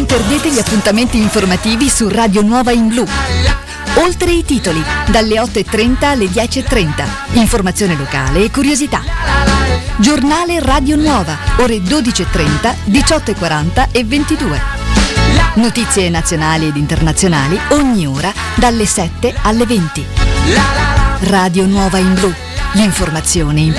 perdete gli appuntamenti informativi su Radio Nuova in Blu. Oltre i titoli, dalle 8:30 alle 10:30. Informazione locale e curiosità. Giornale Radio Nuova, ore 12:30, 18:40 e 22. Notizie nazionali ed internazionali ogni ora dalle 7 alle 20. Radio Nuova in Blu, l'informazione in